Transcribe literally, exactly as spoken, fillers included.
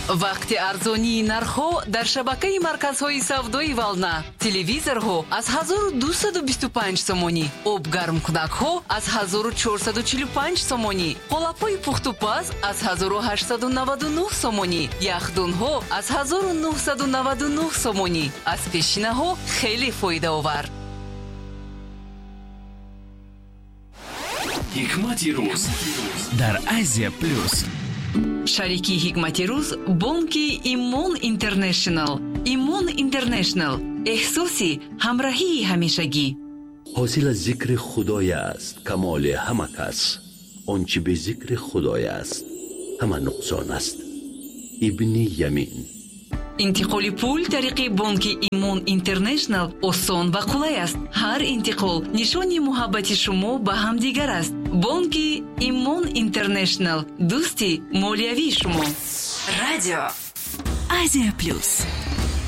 вақти арзонии нархҳо дар шабакаи марказҳои савдои Вална. Телевизорҳо аз ҳазору дусаду бисту панҷ сомонӣ, обгармкунакҳо аз ҳазору чорсаду чилу панҷ сомонӣ, қолапҳои пухтупаз аз ҳазору ҳаштсаду наваду нӯҳ сомонӣ, яхдунҳо аз ҳазору нуҳсаду наваду нӯҳ сомонӣ. Аз пешинаҳо хеле фоидаовар. ҳикмати рӯз дар Азия плюс. шарики ҳикмати рӯз бонки Имон Интернешнл. Имон Интернешнл эҳсоси ҳамроҳии ҳамешагӣ. ҳосил аз зикри худой аст камоли ҳама кас. он чи бе зикри худой аст ҳама нуқсон аст. ибни Ямин. интиқоли пул тариқи бонки Имон Интернешнл осон ва қулай аст. ҳар интиқол нишони муҳаббати шумо ба ҳамдигар аст. бонки Имон Интернешнл дӯсти молиявии шумо. радио Азия плюс.